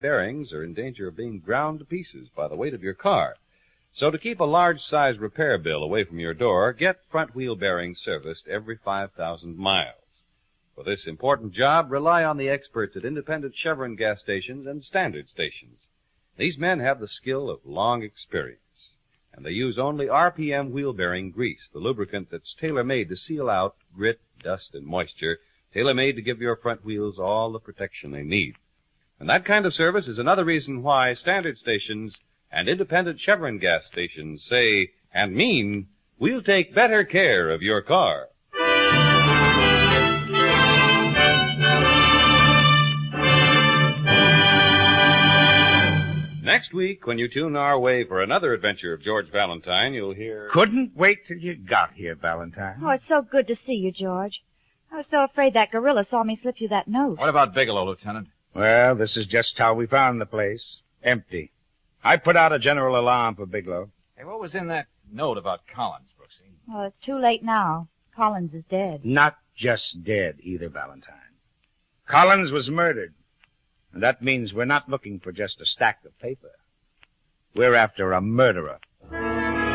bearings are in danger of being ground to pieces by the weight of your car. So to keep a large-size repair bill away from your door, get front wheel bearings serviced every 5,000 miles. For this important job, rely on the experts at independent Chevron gas stations and standard stations. These men have the skill of long experience, and they use only RPM wheel bearing grease, the lubricant that's tailor-made to seal out grit, dust, and moisture, tailor-made to give your front wheels all the protection they need. And that kind of service is another reason why standard stations and independent Chevron gas stations say and mean, we'll take better care of your car. Next week, when you tune our way for another adventure of George Valentine, you'll hear... Couldn't wait till you got here, Valentine. Oh, it's so good to see you, George. I was so afraid that gorilla saw me slip you that note. What about Bigelow, Lieutenant? Well, this is just how we found the place. Empty. I put out a general alarm for Bigelow. Hey, what was in that note about Collins, Brooksy? Well, it's too late now. Collins is dead. Not just dead either, Valentine. Collins was murdered. And that means we're not looking for just a stack of paper. We're after a murderer.